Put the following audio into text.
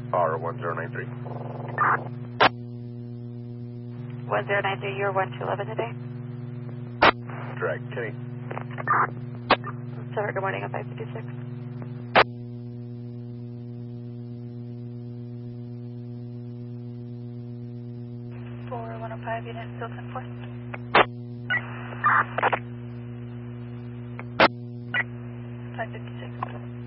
R1093. 1093, you're 1211 today? Drag, Kenny. Silver, good morning, on 556. 4105, unit still 10-4. 556.